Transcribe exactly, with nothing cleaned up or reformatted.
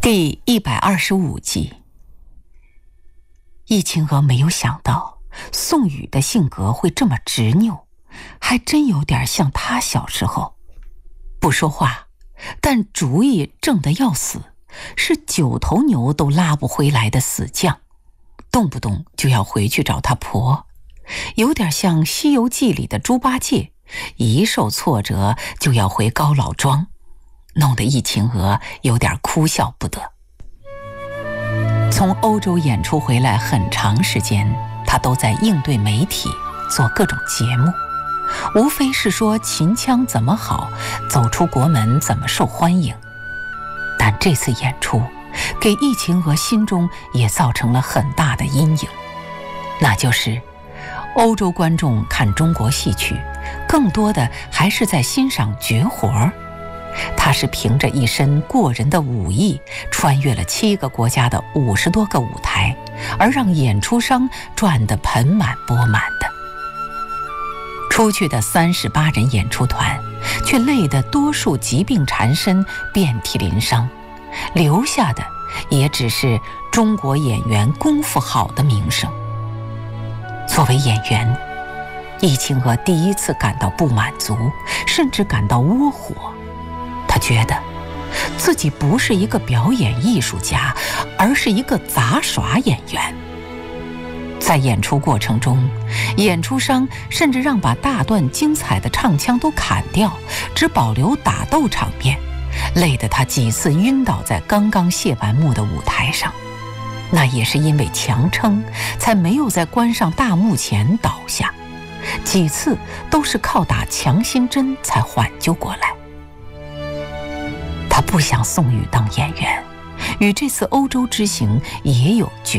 第一百二十五集。易清娥没有想到宋宇的性格会这么执拗，还真有点像他小时候，不说话，但主意正得要死，是九头牛都拉不回来的死犟，动不动就要回去找他婆，有点像《西游记》里的猪八戒，一受挫折就要回高老庄，弄得易清娥有点哭笑不得。从欧洲演出回来很长时间，他都在应对媒体，做各种节目，无非是说秦腔怎么好，走出国门怎么受欢迎。但这次演出给易清娥心中也造成了很大的阴影，那就是欧洲观众看中国戏曲，更多的还是在欣赏绝活儿。他是凭着一身过人的武艺，穿越了七个国家的五十多个舞台，而让演出商赚得盆满钵满的。出去的三十八人演出团，却累得多数疾病缠身，遍体鳞伤，留下的也只是中国演员功夫好的名声。作为演员，易清娥第一次感到不满足，甚至感到窝火。他觉得自己不是一个表演艺术家，而是一个杂耍演员。在演出过程中，演出商甚至让把大段精彩的唱腔都砍掉，只保留打斗场面，累得他几次晕倒在刚刚谢完幕的舞台上。那也是因为强撑，才没有在关上大幕前倒下，几次都是靠打强心针才缓救过来。他不想宋宇当演员，与这次欧洲之行也有绝